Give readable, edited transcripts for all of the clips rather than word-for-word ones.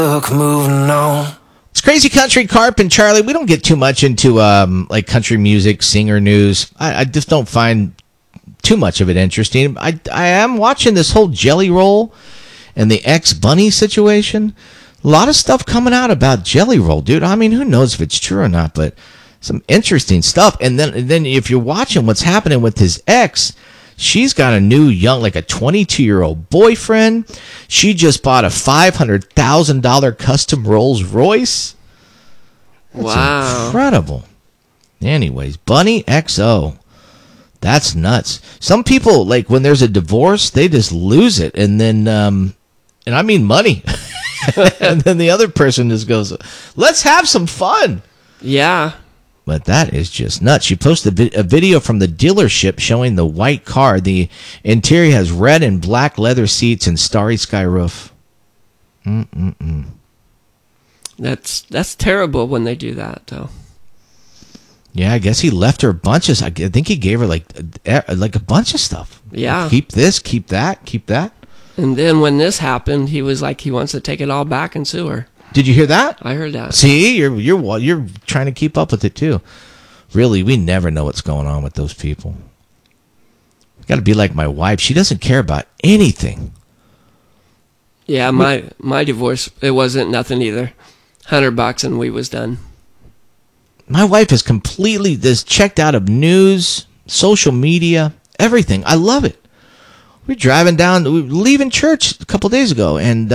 Look, moving on. It's Crazy Country, Carp and Charlie. We don't get too much into like country music, singer news. I just don't find too much of it interesting. I am watching this whole Jelly Roll and the ex-Bunny situation. A lot of stuff coming out about Jelly Roll, dude. I mean, who knows if it's true or not, but some interesting stuff. And then if you're watching what's happening with his ex, she's got a new young, like a 22-year-old boyfriend. She just bought a $500,000 custom Rolls Royce. That's wow. Incredible. Anyways, Bunny XO. That's nuts. Some people, like, when there's a divorce, they just lose it. And then, and I mean money. And then the other person just goes, let's have some fun. Yeah. But that is just nuts. She posted a video from the dealership showing the white car. The interior has red and black leather seats and starry sky roof. That's terrible when they do that, though. Yeah, I guess he left her bunches. I think he gave her like a bunch of stuff. Yeah. Keep this, keep that, keep that. And then when this happened, he was like, he wants to take it all back and sue her. Did you hear that? I heard that. See, you're trying to keep up with it too. Really, we never know what's going on with those people. Got to be like my wife. She doesn't care about anything. Yeah, my divorce, it wasn't nothing either. $100 and we was done. My wife is completely checked out of news, social media, everything. I love it. We're driving down, we were leaving church a couple days ago, and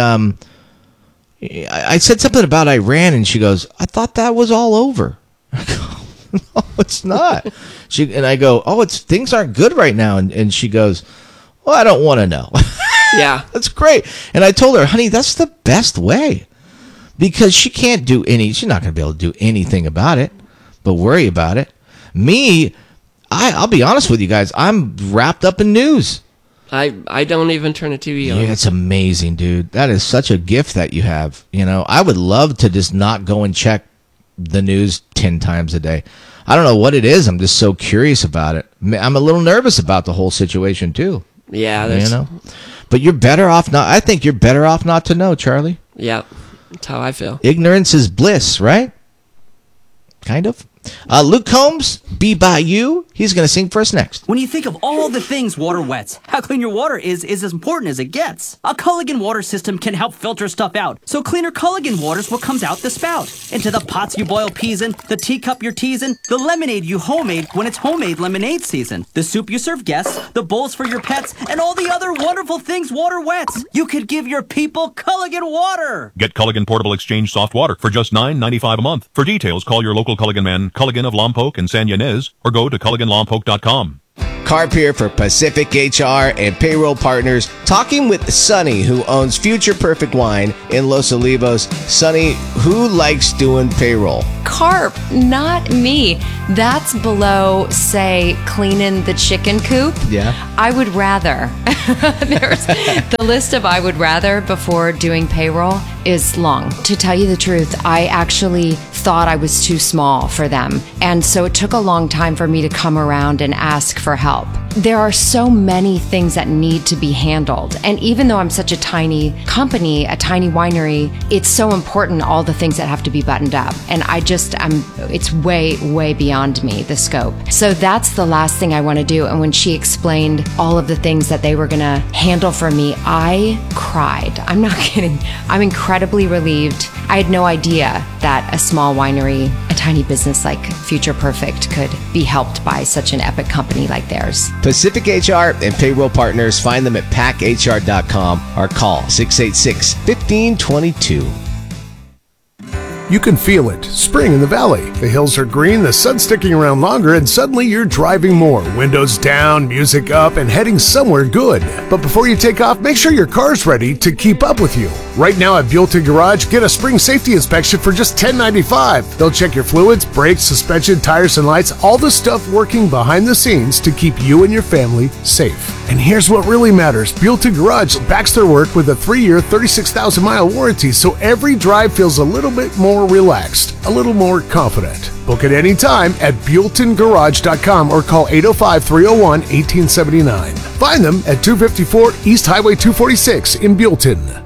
I said something about Iran, and she goes, I thought that was all over. I go, no, it's not. And I go, things aren't good right now. And she goes, well, I don't want to know. Yeah. That's great. And I told her, honey, that's the best way. Because she's not going to be able to do anything about it, but worry about it. Me, I'll be honest with you guys, I'm wrapped up in news. I don't even turn the TV on. Yeah, it's amazing, dude. That is such a gift that you have. You know, I would love to just not go and check the news 10 times a day. I don't know what it is. I'm just so curious about it. I'm a little nervous about the whole situation too. Yeah, you know. But you're better off not. I think you're better off not to know, Charlie. Yeah, that's how I feel. Ignorance is bliss, right? Kind of. Luke Combs, Be By You. He's going to sing for us next. When you think of all the things water wets, how clean your water is as important as it gets. A Culligan water system can help filter stuff out, so cleaner Culligan water's what comes out the spout. Into the pots you boil peas in, the teacup you're teasing, the lemonade you homemade when it's homemade lemonade season, the soup you serve guests, the bowls for your pets, and all the other wonderful things water wets. You could give your people Culligan water. Get Culligan Portable Exchange Soft Water for just $9.95 a month. For details, call your local Culligan man, Culligan of Lompoc and San Ynez, or go to CulliganLompoc.com. Carp here for Pacific HR and Payroll Partners, talking with Sonny, who owns Future Perfect Wine in Los Olivos. Sonny, who likes doing payroll? Carp, not me. That's below, say, cleaning the chicken coop. Yeah. I would rather. The list of I would rather before doing payroll is long. To tell you the truth, I actually thought I was too small for them. And so it took a long time for me to come around and ask for help. There are so many things that need to be handled. And even though I'm such a tiny company, a tiny winery, it's so important, all the things that have to be buttoned up. And it's way, way beyond me, the scope. So that's the last thing I want to do. And when she explained all of the things that they were going to handle for me, I cried. I'm not kidding. I'm incredibly relieved. I had no idea that a small winery, a tiny business like Future Perfect could be helped by such an epic company like theirs. Pacific HR and Payroll Partners. Find them at PackHR.com or call 686-1522. You can feel it. Spring in the valley. The hills are green, the sun's sticking around longer, and suddenly you're driving more. Windows down, music up, and heading somewhere good. But before you take off, make sure your car's ready to keep up with you. Right now at Buellton Garage, get a spring safety inspection for just $10.95. They'll check your fluids, brakes, suspension, tires, and lights, all the stuff working behind the scenes to keep you and your family safe. And here's what really matters. Buellton Garage backs their work with a 3-year, 36,000-mile warranty, so every drive feels a little bit more relaxed, a little more confident. Book at any time at BuelltonGarage.com or call 805-301-1879. Find them at 254 East Highway 246 in Buellton.